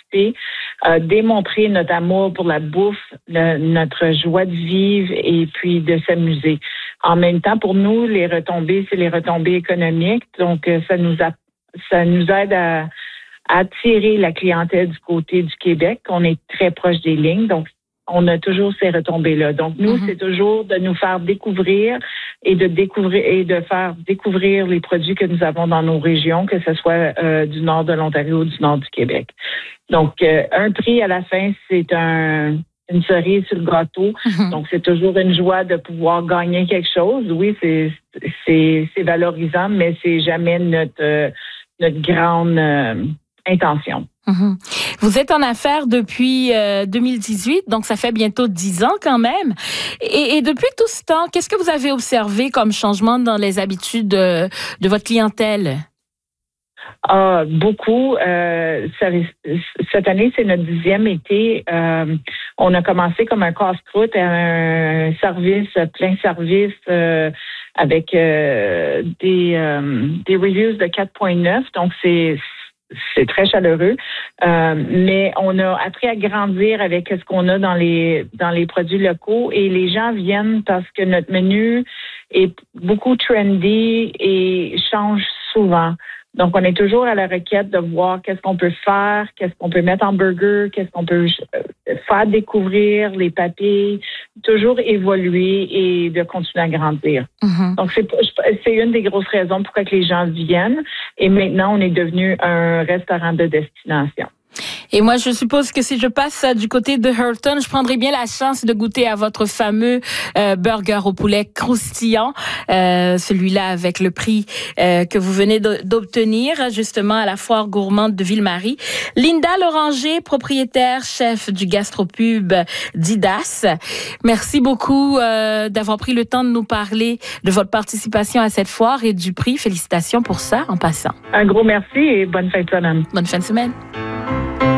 participer, démontrer notre amour pour la bouffe, notre joie de vivre et puis de s'amuser. En même temps, pour nous, les retombées, c'est les retombées économiques. Donc, ça nous aide à attirer la clientèle du côté du Québec. On est très proche des lignes, donc on a toujours ces retombées-là. Donc, nous, c'est toujours de nous faire découvrir et de faire découvrir les produits que nous avons dans nos régions, que ce soit du nord de l'Ontario ou du nord du Québec. Donc, un prix à la fin, c'est une cerise sur le gâteau. Donc, c'est toujours une joie de pouvoir gagner quelque chose. Oui, c'est valorisant, mais c'est jamais notre grande intention. Vous êtes en affaires depuis 2018, donc ça fait bientôt 10 ans quand même. Et depuis tout ce temps, qu'est-ce que vous avez observé comme changement dans les habitudes de votre clientèle? Beaucoup. Cette année, c'est notre 10e été. On a commencé comme un casse-croûte, un service, plein service, avec des reviews de 4.9. Donc, c'est très chaleureux. Mais on a appris à grandir avec ce qu'on a dans les produits locaux et les gens viennent parce que notre menu est beaucoup trendy et change souvent. Donc, on est toujours à la requête de voir qu'est-ce qu'on peut faire, qu'est-ce qu'on peut mettre en burger, qu'est-ce qu'on peut faire découvrir, les papilles, toujours évoluer et de continuer à grandir. Donc, c'est une des grosses raisons pourquoi que les gens viennent. Et maintenant, on est devenu un restaurant de destination. Et moi, je suppose que si je passe du côté de Hurton, je prendrai bien la chance de goûter à votre fameux burger au poulet croustillant, celui-là avec le prix que vous venez d'obtenir justement à la foire gourmande de Ville-Marie. Linda Loranger, propriétaire, chef du gastropub Didas. Merci beaucoup d'avoir pris le temps de nous parler de votre participation à cette foire et du prix. Félicitations pour ça en passant. Un gros merci et bonne fin de semaine. Bonne fin de semaine.